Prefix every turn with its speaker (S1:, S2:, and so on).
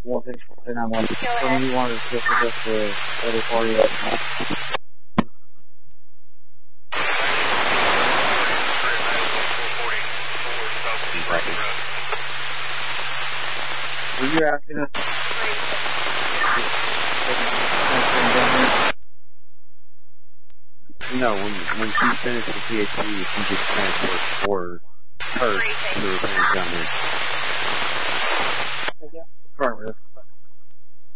S1: 16491. When you wanted to switch it to the other party up. Were you asking us?
S2: No, when she finished the PhD, she just transferred for her to the return down there.
S1: Current risk.